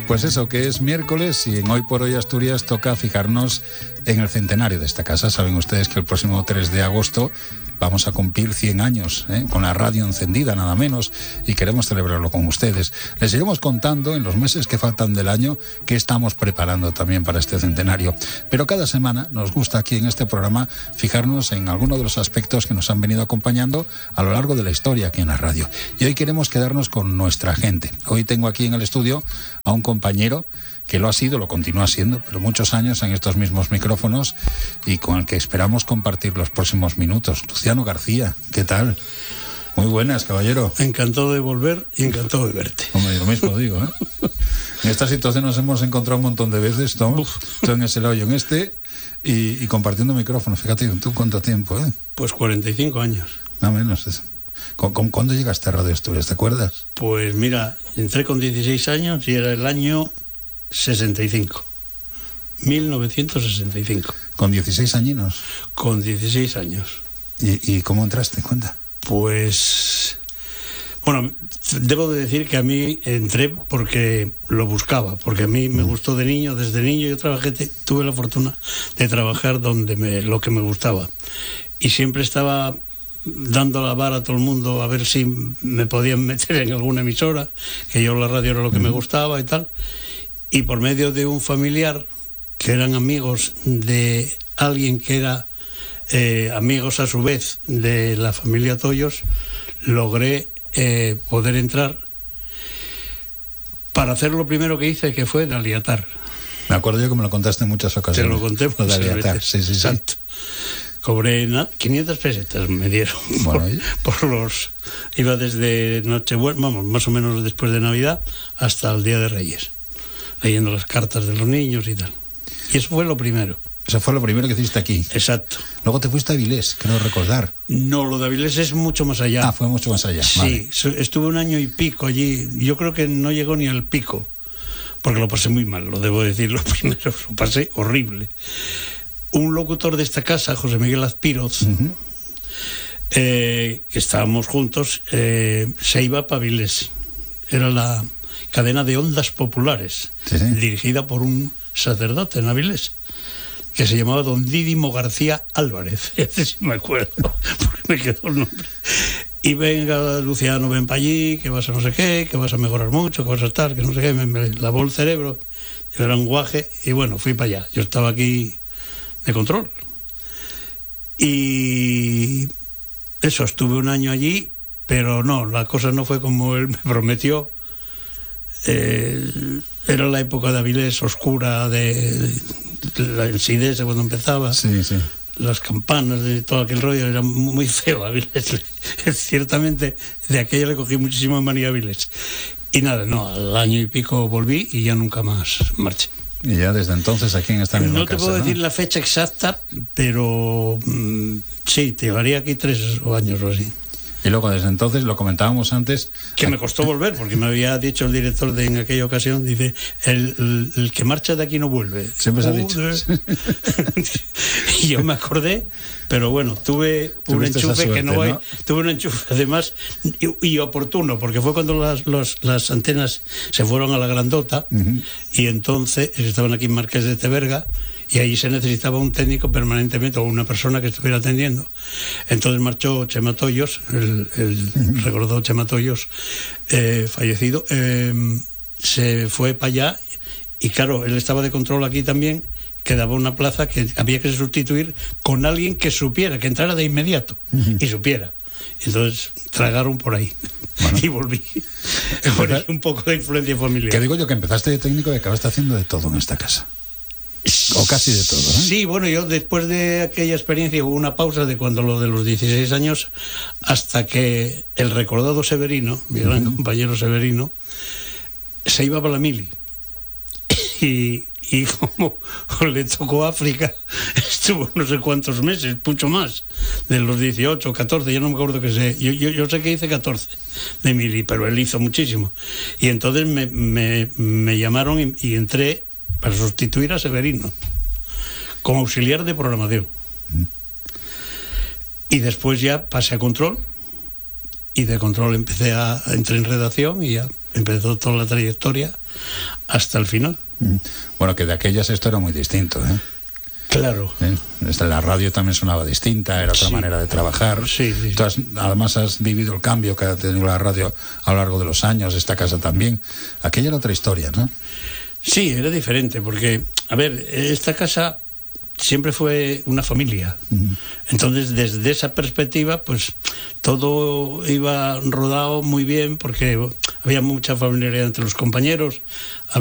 Pues eso, que es miércoles y en Hoy por Hoy Asturias toca fijarnos en el centenario de esta casa. Saben ustedes que el próximo 3 de agosto vamos a cumplir 100 años, con la radio encendida, nada menos, y queremos celebrarlo con ustedes. Les iremos contando en los meses que faltan del año qué estamos preparando también para este centenario. Pero cada semana nos gusta aquí en este programa fijarnos en alguno de los aspectos que nos han venido acompañando a lo largo de la historia aquí en la radio. Y hoy queremos quedarnos con nuestra gente. Hoy tengo aquí en el estudio a un compañero que lo ha sido, lo continúa siendo, pero muchos años en estos mismos micrófonos y con el que esperamos compartir los próximos minutos. Luciano García, ¿qué tal? Muy buenas, caballero. Encantado de volver y encantado de verte. Hombre, lo mismo digo, ¿eh? En esta situación nos hemos encontrado un montón de veces, tú en ese lado y en este, y compartiendo micrófonos. Fíjate, ¿tú cuánto tiempo, eh? Pues 45 años. Más o menos. ¿Cuándo llegaste a Radio Asturias, te acuerdas? Pues mira, entré con 16 años y era el año 65. 1965. ¿Con 16 añinos? Con 16 años. ¿Y cómo entraste? Cuenta. Pues... Bueno, debo de decir que a mí entré porque lo buscaba, porque a mí me gustó de niño, desde niño yo tuve la fortuna de trabajar lo que me gustaba. Y siempre estaba dando la vara a todo el mundo a ver si me podían meter en alguna emisora, que yo la radio era lo que me gustaba y tal. Y por medio de un familiar, que eran amigos de alguien que era amigos a su vez de la familia Toyos, logré poder entrar para hacer lo primero que hice, que fue de aliatar. Me acuerdo yo que me lo contaste en muchas ocasiones. Te lo conté muchas veces. Sí. Exacto. Cobré 500 pesetas, me dieron. Bueno, por los... Iba desde Nochebuena, vamos, más o menos después de Navidad, hasta el Día de Reyes, leyendo las cartas de los niños y tal. Y eso fue lo primero. Eso fue lo primero que hiciste aquí. Exacto. Luego te fuiste a Avilés, creo recordar. No, lo de Avilés es mucho más allá. Ah, fue mucho más allá. Sí, vale. Estuve 1 año y pico allí. Yo creo que no llegó ni al pico, porque lo pasé muy mal, lo debo decir, lo primero, lo pasé horrible. Un locutor de esta casa, José Miguel Azpiroz, que estábamos juntos, se iba para Avilés. Era la cadena de ondas populares, dirigida por un sacerdote en Avilés, que se llamaba don Dídimo García Álvarez. Ese sí me acuerdo, porque me quedó el nombre. Y venga, Luciano, ven para allí, que vas a no sé qué, que vas a mejorar mucho, que vas a estar, que no sé qué. Me lavó el cerebro, yo era un guaje, y bueno, fui para allá. Yo estaba aquí de control. Y eso, estuve 1 año allí, pero no, la cosa no fue como él me prometió. Era la época de Avilés oscura, de el SIDES cuando empezaba. Sí. Las campanas, de todo aquel rollo, era muy feo Avilés. Ciertamente, de aquella le cogí muchísima manía a Avilés. Y nada, no, al año y pico volví y ya nunca más marché. Y ya desde entonces aquí en esta misma casa. No te puedo decir la fecha exacta, pero sí, te llevaría aquí 3 años o así. Y luego desde entonces, lo comentábamos antes... Que me costó volver, porque me había dicho el director en aquella ocasión, dice, el que marcha de aquí no vuelve. Siempre se ha dicho. Y yo me acordé, pero bueno, tuve un enchufe suerte, que no hay... Tuve un enchufe además y oportuno, porque fue cuando las antenas se fueron a la grandota, y entonces estaban aquí en Marqués de Teberga, y ahí se necesitaba un técnico permanentemente o una persona que estuviera atendiendo. Entonces marchó Chema Toyos, el recordado Chema Toyos, fallecido, se fue para allá, y claro, él estaba de control aquí también, quedaba una plaza que había que sustituir con alguien que supiera, que entrara de inmediato y supiera. Entonces tragaron por ahí. Bueno. Y volví. Por ahí un poco de influencia familiar. Que digo yo que empezaste de técnico y acabaste haciendo de todo en esta casa. O casi de todo, ¿eh? Sí, bueno, yo después de aquella experiencia hubo una pausa de cuando lo de los 16 años, hasta que el recordado Severino, mi gran compañero Severino, se iba para la mili. Y como le tocó África, estuvo no sé cuántos meses, mucho más, de los 18, 14, yo no me acuerdo que sé, yo sé que hice 14 de mili, pero él hizo muchísimo. Y entonces me llamaron y entré para sustituir a Severino como auxiliar de programación. Y después ya pasé a control y de control entré en redacción y ya empezó toda la trayectoria hasta el final. Bueno, que de aquellas esto era muy distinto, ¿eh? Claro. La radio también sonaba distinta, era otra manera de trabajar. Sí. Además has vivido el cambio que ha tenido la radio a lo largo de los años, esta casa también. Aquella era otra historia, ¿no? Sí, era diferente, porque, a ver, esta casa siempre fue una familia. Entonces, desde esa perspectiva, pues todo iba rodado muy bien, porque había mucha familiaridad entre los compañeros.